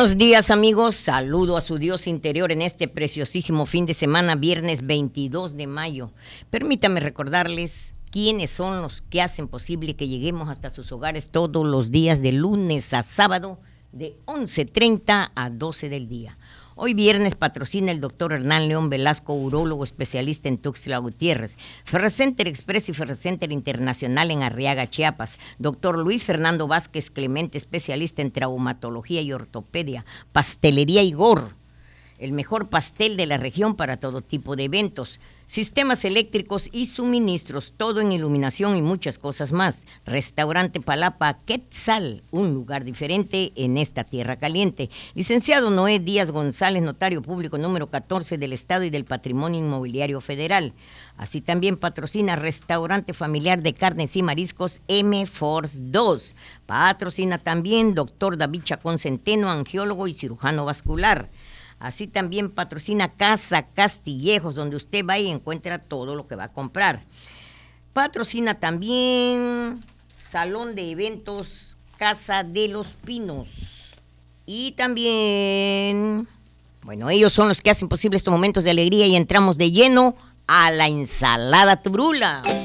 Buenos días, amigos. Saludo a su Dios interior en este preciosísimo fin de semana, viernes 22 de mayo. Permítame recordarles quiénes son los que hacen posible que lleguemos hasta sus hogares todos los días de lunes a sábado de 11:30 a 12 del día. Hoy viernes patrocina el doctor Hernán León Velasco, urólogo especialista en Tuxtla Gutiérrez. Ferrecenter Express y Ferrecenter Internacional en Arriaga, Chiapas. Doctor Luis Fernando Vázquez Clemente, especialista en traumatología y ortopedia. Pastelería Igor, el mejor pastel de la región para todo tipo de eventos. Sistemas eléctricos y suministros, todo en iluminación y muchas cosas más. Restaurante Palapa Quetzal, un lugar diferente en esta tierra caliente. Licenciado Noé Díaz González, notario público número 14 del Estado y del Patrimonio Inmobiliario Federal. Así también patrocina Restaurante Familiar de Carnes y Mariscos M-Force 2. Patrocina también doctor David Chacón Centeno, angiólogo y cirujano vascular. Así también patrocina Casa Castillejos, donde usted va y encuentra todo lo que va a comprar. Patrocina también Salón de Eventos Casa de los Pinos. Y también, bueno, ellos son los que hacen posible estos momentos de alegría y entramos de lleno a la ensalada Turula.